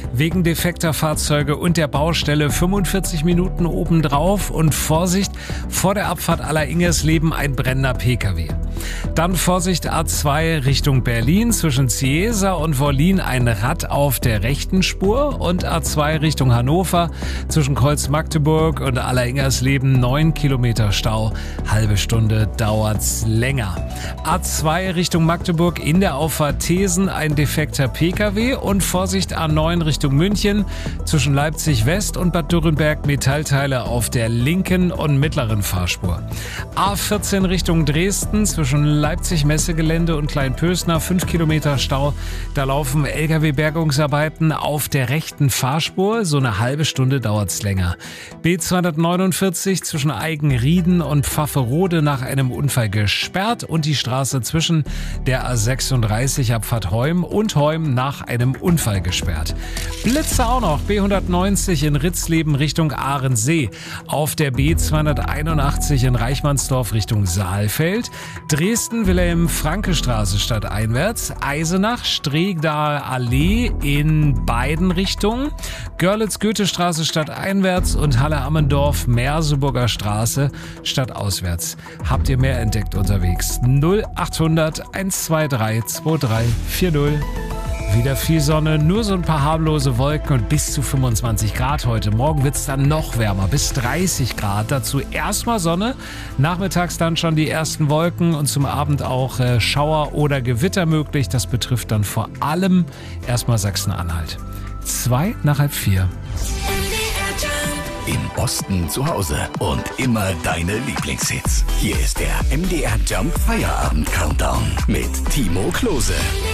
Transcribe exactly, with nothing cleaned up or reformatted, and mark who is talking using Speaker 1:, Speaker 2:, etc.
Speaker 1: Wegen defekter Fahrzeuge und der Baustelle fünfundvierzig Minuten obendrauf und Vorsicht, vor der Abfahrt Aller-Ingersleben ein brennender Pkw. Dann Vorsicht A zwei Richtung Berlin, zwischen Cieza und Wollin ein Rad auf der rechten Spur und A zwei Richtung Hannover, zwischen Kreuz-Magdeburg und Aller-Ingersleben neun Kilometer Stau, halbe Stunde dauert's länger. A zwei Richtung Magdeburg in der Auffahrt Thesen ein defekter Pkw und Vorsicht A neun Richtung München, zwischen Leipzig West und Bad Dürrenberg Metallteile auf der linken und mittleren Fahrspur. A vierzehn Richtung Dresden, zwischen Leipzig-Messegelände und Kleinpösner fünf Kilometer Stau. Da laufen L K W-Bergungsarbeiten auf der rechten Fahrspur. So eine halbe Stunde dauert's länger. B zweihundertneunundvierzig zwischen Eigenrieden und Pfafferode nach einem Unfall gesperrt und die Straße zwischen der A sechsunddreißig Abfahrt Heum und Heum nach einem Unfall gesperrt. Blitze auch noch. B hundertneunzig in Ritzleben Richtung Ahrensee. Auf der B zweihunderteinundachtzig in Reichmannsdorf Richtung Saalfeld. Dresden-Wilhelm-Franke-Straße stadteinwärts, Eisenach, Stredaer Allee in beiden Richtungen, Görlitz-Goethe-Straße stadteinwärts und Halle-Ammendorf, Merseburger Straße stadtauswärts. Habt ihr mehr entdeckt unterwegs? null achthundert hundertzweiundzwanzig zweiunddreißig vierzig. Wieder viel Sonne, nur so ein paar harmlose Wolken und bis zu fünfundzwanzig Grad heute. Morgen wird's dann noch wärmer, bis dreißig Grad. Dazu erstmal Sonne, nachmittags dann schon die ersten Wolken und zum Abend auch äh, Schauer oder Gewitter möglich. Das betrifft dann vor allem erstmal Sachsen-Anhalt. Zwei nach halb vier.
Speaker 2: Im Osten zu Hause und immer deine Lieblingshits. Hier ist der M D R Jump Feierabend Countdown mit Timo Klose.